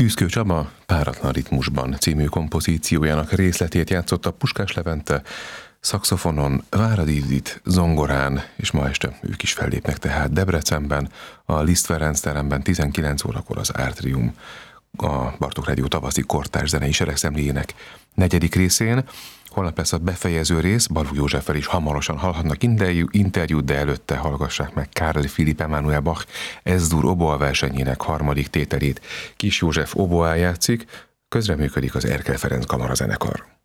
Tűzkő Csaba Páratlan ritmusban című kompozíciójának részletét játszotta Puskás Levente, szaxofonon, Váradi Judit, zongorán, és ma este ők is fellépnek tehát Debrecenben, a Liszt Ferenc teremben 19 órakor az Átrium, a Bartók Rádió tavaszi kortárs zenei seregszemléjének 4. részén. Holnap lesz a befejező rész, Balogh Józseffel is hamarosan hallhatnak interjút, de előtte hallgassák meg Carl Philipp Emanuel Bach Ez-dur oboa versenyének 3. tételét. Kis József oboá játszik, közreműködik az Erkel Ferenc kamarazenekar.